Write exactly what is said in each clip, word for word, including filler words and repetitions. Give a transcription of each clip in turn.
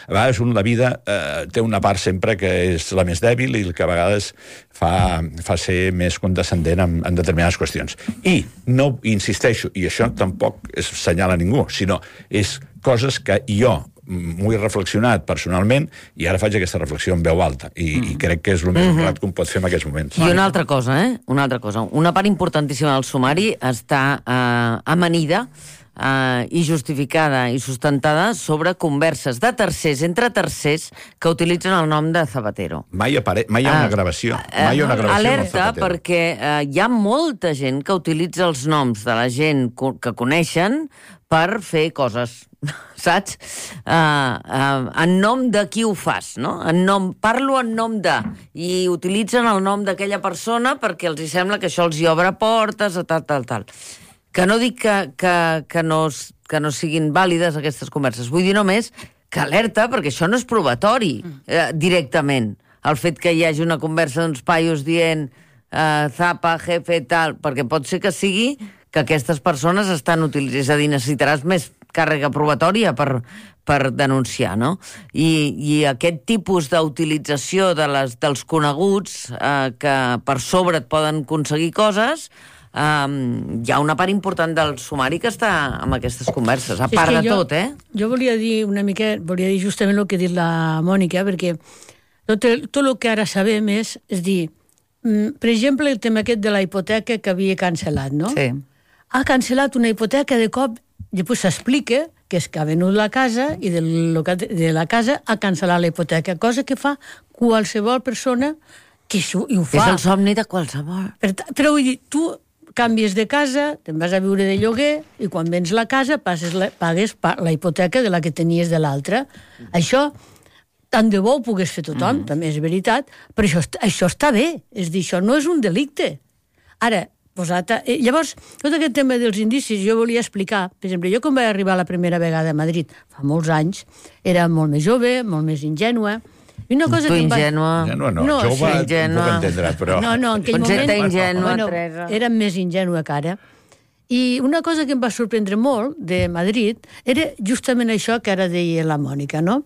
a vegades un, la vida eh, té una part sempre que és la més dèbil i que a vegades fa, fa ser més condescendent en, en determinades qüestions. I no insisteixo, i això tampoc es senyala ningú, sinó és coses que jo m'ho he reflexionat personalment i ara faig aquesta reflexió en veu alta i, mm. i crec que és el més honrat que un pot fer en aquests moments. I una altra cosa, eh? Una altra cosa. Una part importantíssima del sumari està eh, amanida eh, i justificada i sustentada sobre converses de tercers, entre tercers, que utilitzen el nom de Zapatero. Mai, apare... mai hi ha una Uh, gravació. Mai hi ha una gravació alerta, perquè uh, hi ha molta gent que utilitza els noms de la gent co que coneixen per fer coses, saps? Uh, uh, en nom de qui ho fas, no? En nom, parlo en nom de... I utilitzen el nom d'aquella persona perquè els hi sembla que això els hi obre portes, tal, tal, tal. Que no dic que, que, que, no, que no siguin vàlides aquestes converses. Vull dir només que alerta, perquè això no és probatori eh, directament. El fet que hi hagi una conversa d'uns paios dient eh, zapa, jefe, tal, perquè pot ser que sigui que aquestes persones estan utilitzant, és a dir, necessitaràs més càrrega probatòria per, per denunciar, no? I, i aquest tipus d'utilització de les, dels coneguts eh, que per sobre et poden aconseguir coses, eh, hi ha una part important del sumari que està amb aquestes converses, a part de jo, tot, eh? Jo volia dir una mica, volia dir justament el que ha dit la Mònica, perquè tot el, tot el que ara sabem és, és dir, per exemple, el tema aquest de la hipoteca que havia cancel·lat, no? Sí. Ha cancel·lat una hipoteca de cop, després s'explica que és que ha venut la casa i de, de la casa ha cancel·lat la hipoteca, cosa que fa qualsevol persona que això, i ho fa. És el somni de qualsevol. Per, però vull dir, tu canvies de casa, te'n vas a viure de lloguer i quan vens la casa passes la, pagues la hipoteca de la que tenies de l'altra. Mm. Això, tant de bo ho pogués fer tothom, mm. també és veritat, però això, això està bé. És dir, això no és un delicte. Ara, posat a... llavors, tot aquest tema dels indicis jo volia explicar. Per exemple, jo quan vaig arribar la primera vegada a Madrid, fa molts anys, era molt més jove, molt més ingènua. I una cosa tu que ingènua... Va... Ingènua no, no jove sí, ingènua... puc entendre, però... No, no, en aquell Potser moment... ingènua, bueno, Teresa. era més ingènua que ara. I una cosa que em va sorprendre molt de Madrid era justament això que ara deia la Mònica, no?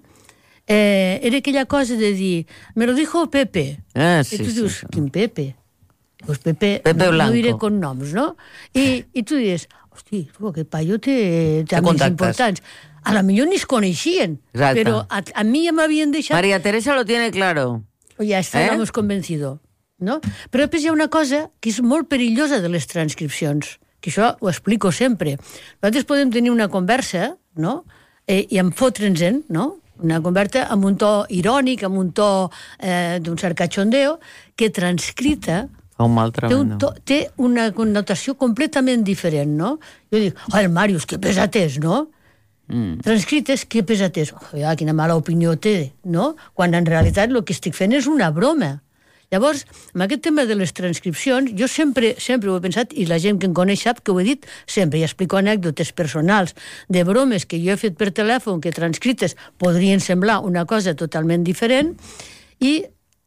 Eh, era aquella cosa de dir, me lo dijo Pepe. Ah, sí, I tu sí, dius, sí. quin Pepe? Pues Pepe, Pepe no, Blanco. no diré con noms, no? I, i tu dius, hosti, aquest paio té, té amics importants. A la millor ni es coneixien, Exacte. però a, a mi ja m'havien deixat... María Teresa lo tiene claro. Ja estábamos ¿Eh? convencido, no? Però després hi ha una cosa que és molt perillosa de les transcripcions, que això ho explico sempre. Nosaltres podem tenir una conversa, no?, eh, i en fotre'ns-en, no?, una conversa amb un to irònic, amb un to eh, d'un cert cachondeo, que transcrita Un mal té, un to, té una connotació completament diferent, no? Jo dic, oh, el Màrius, que pesat és, no? Mm. Transcrit és que pesat és. Oh, ja, quina mala opinió té, no? Quan en realitat el que estic fent és una broma. Llavors, amb aquest tema de les transcripcions, jo sempre, sempre ho he pensat, i la gent que em coneix sap que ho he dit sempre, i explico anècdotes personals de bromes que jo he fet per telèfon, que transcrites podrien semblar una cosa totalment diferent, i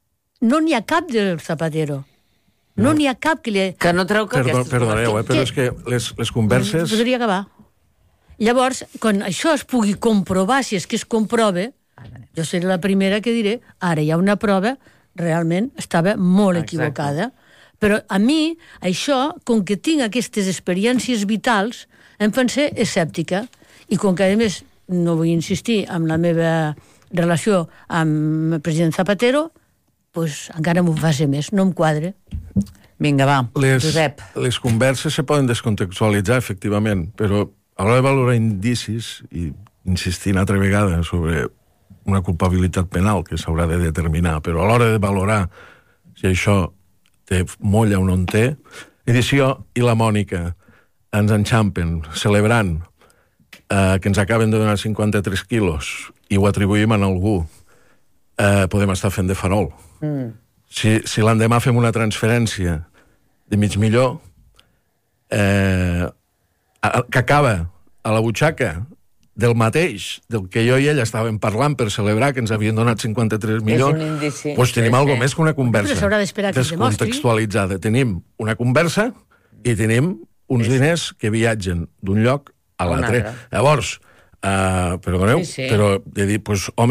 no n'hi ha cap del Zapatero. No n'hi ha cap que li... Que no treu que Perdó, aquestes... perdoneu, eh, però Que- és que les, les converses... Podria acabar. Llavors, quan això es pugui comprovar, si és que es comprova, jo seré la primera que diré, ara hi ha una prova, realment estava molt Exacte. equivocada. Però a mi, això, com que tinc aquestes experiències vitals, em fan ser escèptica. I com que, a més, no vull insistir en la meva relació amb el president Zapatero, pues, encara m'ho fa ser més, no em quadre. Vinga, va, Les, Josep. les converses se poden descontextualitzar, efectivament, però a l'hora de valorar indicis, i insistir una altra vegada sobre una culpabilitat penal que s'haurà de determinar, però a l'hora de valorar si això té molla o no en té, Edició i la Mònica ens enxampen celebrant eh, que ens acaben de donar cinquanta-tres quilos i ho atribuïm a algú, eh, podem estar fent de farol. Mm. Si, si l'endemà fem una transferència de mig milió eh, a, que acaba a la butxaca del mateix, del que jo i ella estàvem parlant per celebrar que ens havien donat cinquanta-tres milions, doncs tenim alguna més que una conversa Però s'haurà d'esperar que es demostri. descontextualitzada. Tenim una conversa i tenim uns diners que viatgen d'un lloc a l'altre. Llavors, uh, perdoneu, Sí, sí. però de dir, doncs, home,